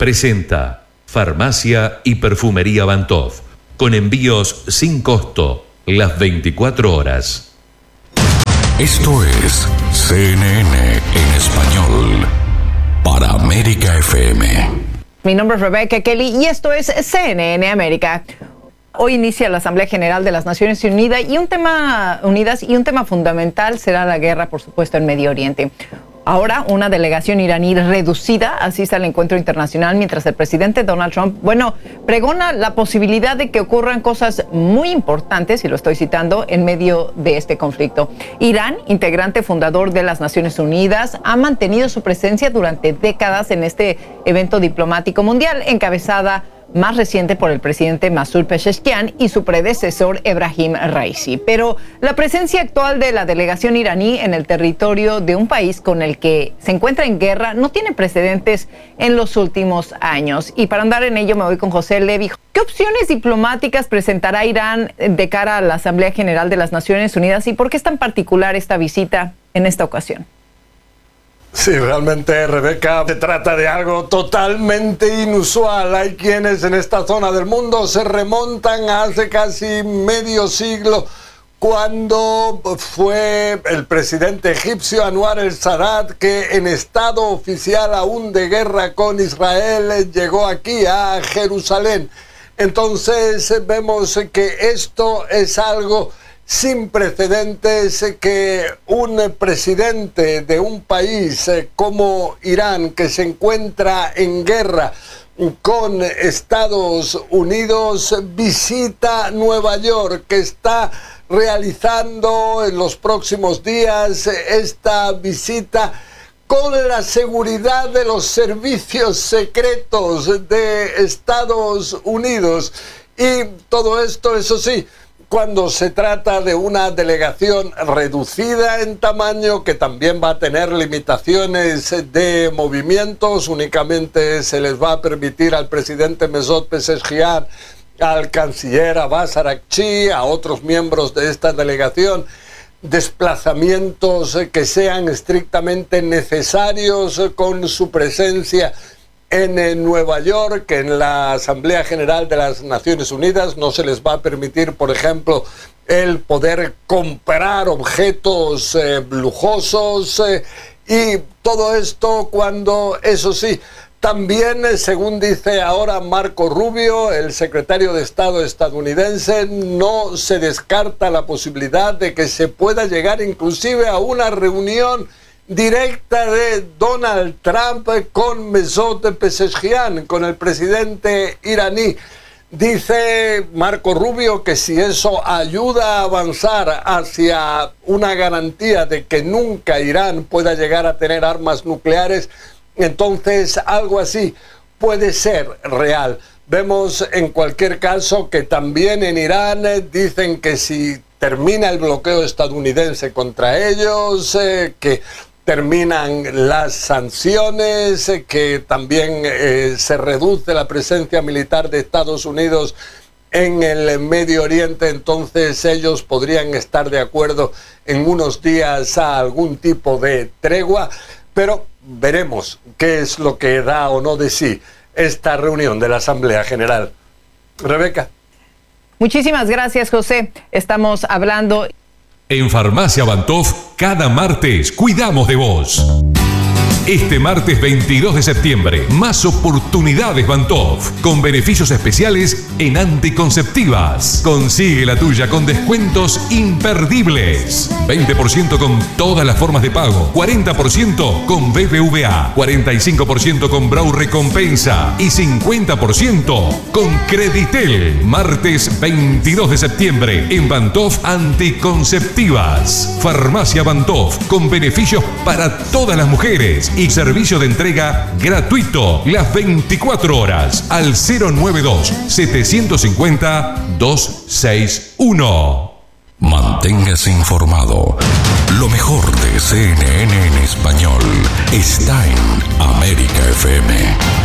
presenta Farmacia y Perfumería Bantov, con envíos sin costo, las 24 horas. Esto es CNN en español, para América FM. Mi nombre es Rebecca Kelly y esto es CNN América. Hoy inicia la Asamblea General de las Naciones Unidas y un tema fundamental será la guerra, por supuesto, en Medio Oriente. Ahora, una delegación iraní reducida asiste al encuentro internacional mientras el presidente Donald Trump, pregona la posibilidad de que ocurran cosas muy importantes, y lo estoy citando, en medio de este conflicto. Irán, integrante fundador de las Naciones Unidas, ha mantenido su presencia durante décadas en este evento diplomático mundial, encabezada más reciente por el presidente Masoud Pezeshkian y su predecesor Ebrahim Raisi. Pero la presencia actual de la delegación iraní en el territorio de un país con el que se encuentra en guerra no tiene precedentes en los últimos años. Y para andar en ello me voy con José Levy. ¿Qué opciones diplomáticas presentará Irán de cara a la Asamblea General de las Naciones Unidas y por qué es tan particular esta visita en esta ocasión? Sí, realmente, Rebeca, se trata de algo totalmente inusual. Hay quienes en esta zona del mundo se remontan a hace casi medio siglo, cuando fue el presidente egipcio Anwar el-Sadat, que en estado oficial aún de guerra con Israel llegó aquí a Jerusalén. Entonces vemos que esto es algo sin precedentes, que un presidente de un país como Irán, que se encuentra en guerra con Estados Unidos, visita Nueva York, que está realizando en los próximos días esta visita con la seguridad de los servicios secretos de Estados Unidos. Y todo esto, eso sí, cuando se trata de una delegación reducida en tamaño, que también va a tener limitaciones de movimientos, únicamente se les va a permitir al presidente Masoud Pezeshkian, al canciller Abbas Araghchi, a otros miembros de esta delegación, desplazamientos que sean estrictamente necesarios con su presencia en Nueva York, en la Asamblea General de las Naciones Unidas. No se les va a permitir, por ejemplo, el poder comprar objetos lujosos y todo esto cuando, eso sí, también, según dice ahora Marco Rubio, el secretario de Estado estadounidense, no se descarta la posibilidad de que se pueda llegar inclusive a una reunión directa de Donald Trump con Masoud Pezeshkian, con el presidente iraní. Dice Marco Rubio que si eso ayuda a avanzar hacia una garantía de que nunca Irán pueda llegar a tener armas nucleares, entonces algo así puede ser real. Vemos en cualquier caso que también en Irán dicen que si termina el bloqueo estadounidense contra ellos, que terminan las sanciones, que también se reduce la presencia militar de Estados Unidos en el Medio Oriente, entonces ellos podrían estar de acuerdo en unos días a algún tipo de tregua, pero veremos qué es lo que da o no de sí esta reunión de la Asamblea General. Rebeca. Muchísimas gracias, José. Estamos hablando. En Farmacia Bantov, cada martes cuidamos de vos. Este martes 22 de septiembre, más oportunidades Bantov, con beneficios especiales en anticonceptivas. Consigue la tuya con descuentos imperdibles. 20% con todas las formas de pago, 40% con BBVA, 45% con Brau Recompensa y 50% con Creditel. Martes 22 de septiembre, en Bantov Anticonceptivas. Farmacia Bantov, con beneficios para todas las mujeres y servicio de entrega gratuito las 24 horas al 092-750-261. Manténgase informado. Lo mejor de CNN en español está en América FM.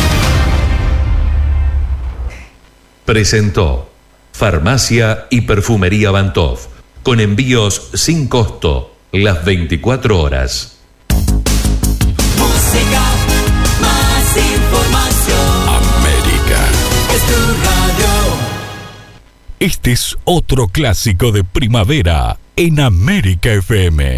Presentó Farmacia y Perfumería Bantov, con envíos sin costo las 24 horas. Música, más información. Este es otro clásico de primavera en América FM.